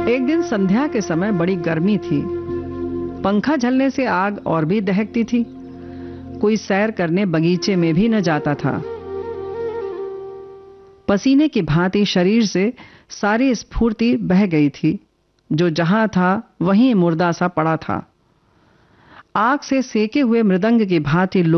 एक दिन संध्या के समय बड़ी गर्मी थी। पंखा झलने से आग और भी दहकती थी। कोई सैर करने बगीचे में भी न जाता था। पसीने की भांति शरीर से सारी स्फूर्ति बह गई थी। जो जहां था वहीं मुर्दा सा पड़ा था। आग से सेके हुए मृदंग की भांति